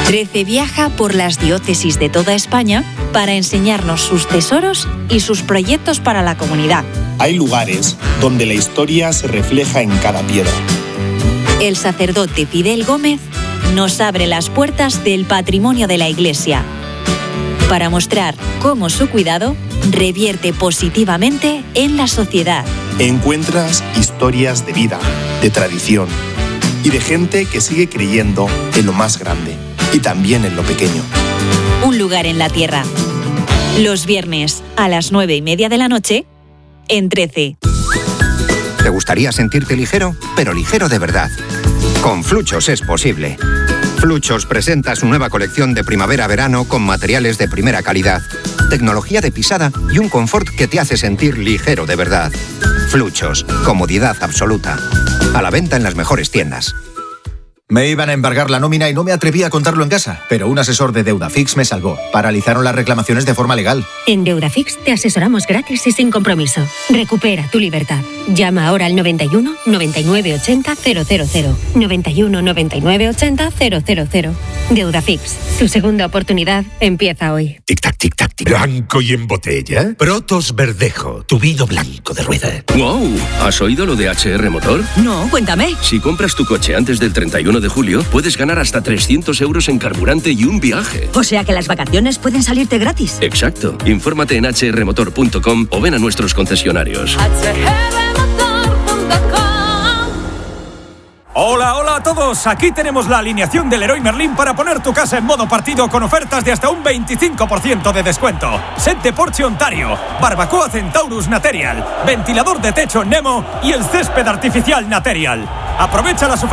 13 viaja por las diócesis de toda España para enseñarnos sus tesoros y sus proyectos para la comunidad. Hay lugares donde la historia se refleja en cada piedra. El sacerdote Fidel Gómez nos abre las puertas del patrimonio de la Iglesia para mostrar cómo su cuidado revierte positivamente en la sociedad. Encuentras historias de vida, de tradición y de gente que sigue creyendo en lo más grande y también en lo pequeño. Un lugar en la tierra. Los viernes a las 9:30 de la noche en 13. ¿Te gustaría sentirte ligero? Pero ligero de verdad. Con Fluchos es posible. Fluchos presenta su nueva colección de primavera-verano con materiales de primera calidad, tecnología de pisada y un confort que te hace sentir ligero de verdad. Fluchos, comodidad absoluta. A la venta en las mejores tiendas. Me iban a embargar la nómina y no me atreví a contarlo en casa, pero un asesor de Deudafix me salvó. Paralizaron las reclamaciones de forma legal. En Deudafix te asesoramos gratis y sin compromiso. Recupera tu libertad. Llama ahora al 91 99 80 000. 91 99 80 000. Deudafix, tu segunda oportunidad empieza hoy. Tic-tac, tic-tac, tic. ¿Blanco y en botella? Protos Verdejo, tu vino blanco de rueda. ¡Wow! ¿Has oído lo de HR Motor? No, cuéntame. Si compras tu coche antes del 31 de julio, puedes ganar hasta 300 euros en carburante y un viaje. O sea que las vacaciones pueden salirte gratis. Exacto. Infórmate en hrmotor.com o ven a nuestros concesionarios. Hola, hola a todos. Aquí tenemos la alineación del Leroy Merlin para poner tu casa en modo partido con ofertas de hasta un 25% de descuento. Set de Porsche Ontario, barbacoa Centaurus Material, ventilador de techo Nemo y el césped artificial Material. Aprovecha las ofertas